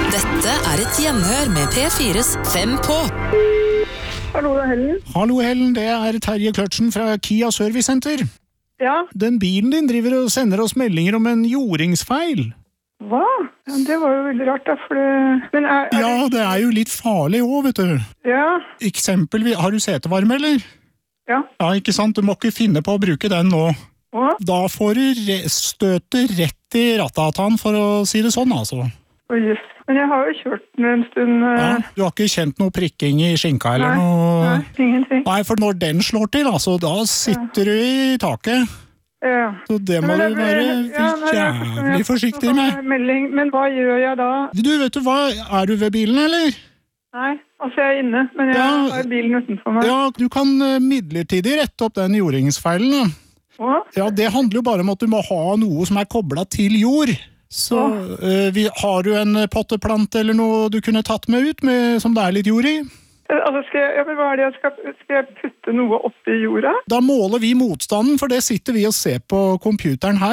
Dette er et gjenhør med P4s 5 på. Hallo, det er Helen. Hallo Helen, det er Terje Kløtsen fra Kia Service Center. Ja, Den bilen din driver og sender oss meldinger om en jordingsfeil. hva? Ja, det var jo veldig rart, da, for det... Men Ja, det er jo litt farlig også, vet du. Ja, Eksempelvis, har du setevarme, eller? ja. Ja, ikke sant? Du må ikke finne på å bruke den nå. Hva? Da får du støtet rett i rattatan, for å si det sånn, altså. Oi, jøss. Men jeg har jo kjørt den en stund. Ja, du har ikke kjent noe prikking i skinka eller noe? Nei, ingenting. Nei, for når den slår til, altså, da sitter du i taket. Ja. Så det må Men du være jævlig forsiktig med. Melding, men hva gjør jeg da? Du, vet du hva? Er du ved bilen, eller? Nei, altså jeg er inne, men jeg Ja. har bilen utenfor meg. Ja, du kan midlertidig rette opp den jordingsfeilen, da. Hva? Ja, det handler jo bare om at du må ha noe som er koblet til jord. Så har du en potteplante eller noe du kunne tatt med ut, som det er litt jord i? Altså, hva er det skal jeg putte noe opp i jorda? Da måler vi motstanden, for det sitter vi og ser på computeren her.